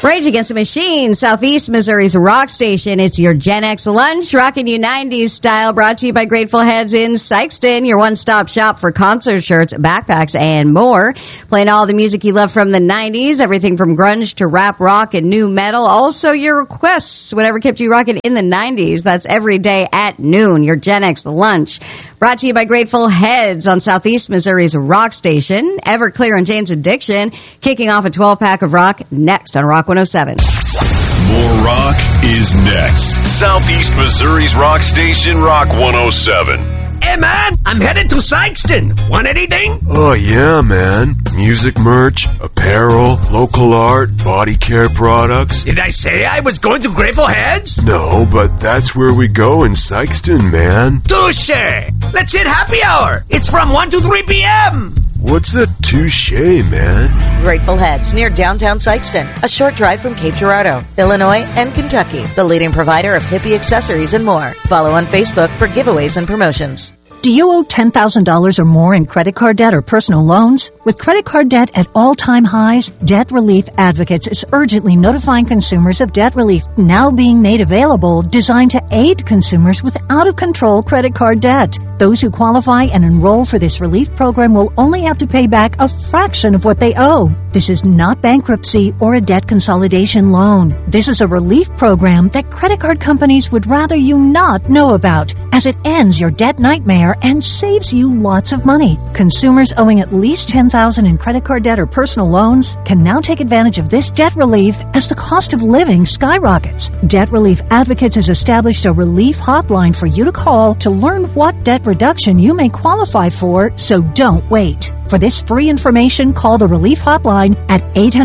Rage Against the Machine, Southeast Missouri's rock station. It's your Gen X lunch, rocking you 90s style, brought to you by Grateful Heads in Sikeston, your one-stop shop for concert shirts, backpacks, and more. Playing all the music you love from the 90s, everything from grunge to rap, rock, and new metal. Also your requests, whatever kept you rocking in the 90s. That's every day at noon, your Gen X lunch. Brought to you by Grateful Heads on Southeast Missouri's rock station. Everclear and Jane's Addiction, kicking off a 12-pack of rock next on Rock 107. More rock is next. Southeast Missouri's rock station, Rock 107. Hey, man, I'm headed to Sikeston. Want anything? Oh, yeah, man. Music merch, apparel, local art, body care products. Did I say I was going to Grateful Heads? No, but that's where we go in Sikeston, man. Touche! Let's hit happy hour. It's from 1 to 3 p.m. What's a touche, man? Grateful Heads, near downtown Sikeston, a short drive from Cape Girardeau, Illinois, and Kentucky. The leading provider of hippie accessories and more. Follow on Facebook for giveaways and promotions. Do you owe $10,000 or more in credit card debt or personal loans? With credit card debt at all-time highs, Debt Relief Advocates is urgently notifying consumers of debt relief now being made available, designed to aid consumers with out-of-control credit card debt. Those who qualify and enroll for this relief program will only have to pay back a fraction of what they owe. This is not bankruptcy or a debt consolidation loan. This is a relief program that credit card companies would rather you not know about, as it ends your debt nightmare and saves you lots of money. Consumers owing at least $10,000 in credit card debt or personal loans can now take advantage of this debt relief as the cost of living skyrockets. Debt Relief Advocates has established a relief hotline for you to call to learn what debt reduction you may qualify for, so don't wait. For this free information, call the Relief Hotline at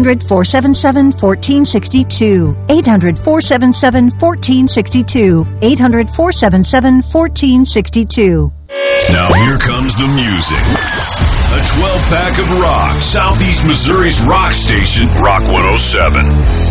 800-477-1462. 800-477-1462. 800-477-1462. Now here comes the music. A 12-pack of rock. Southeast Missouri's rock station, Rock 107.